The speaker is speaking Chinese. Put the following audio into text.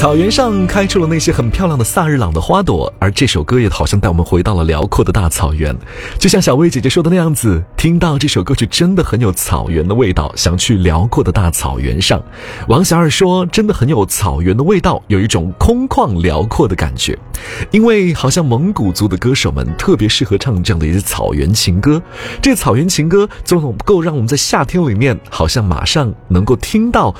草原上开出了那些很漂亮的萨日朗的花朵，而这首歌也好像带我们回到了辽阔的大草原。就像小薇姐姐说的那样子，听到这首歌曲真的很有草原的味道，想去辽阔的大草原上。王小二说真的很有草原的味道，有一种空旷辽阔的感觉。因为好像蒙古族的歌手们特别适合唱这样的一些草原情歌，这草原情歌总能够让我们在夏天里面好像马上能够听到